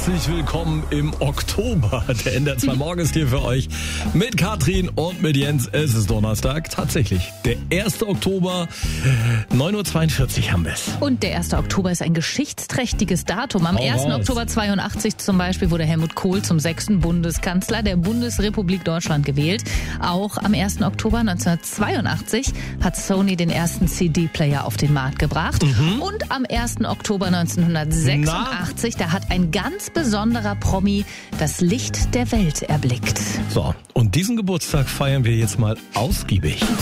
Herzlich willkommen im Oktober. Der NDR 2 Morgen ist hier für euch mit Katrin und mit Jens. Es ist Donnerstag, tatsächlich. Der 1. Oktober, 9.42 Uhr haben wir es. Und der 1. Oktober ist ein geschichtsträchtiges Datum. Am 1. Oktober 82 zum Beispiel wurde Helmut Kohl zum 6. Bundeskanzler der Bundesrepublik Deutschland gewählt. Auch am 1. Oktober 1982 hat Sony den ersten CD-Player auf den Markt gebracht. Und am 1. Oktober 1986, da hat ein ganz besonderer Promi das Licht der Welt erblickt. So, und diesen Geburtstag feiern wir jetzt mal ausgiebig.